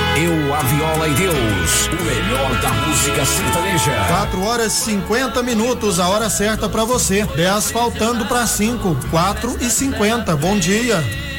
Eu, a Viola e Deus, o melhor da música sertaneja. 4h50, a hora certa pra você. 10 faltando pra 5, 4h50. Bom dia.